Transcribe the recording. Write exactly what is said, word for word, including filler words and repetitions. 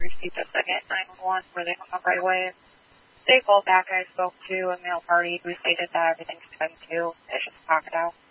received a second nine one one where they hung up right away. They called back. I spoke to a male party who stated that everything's fine too. It's just talk it out.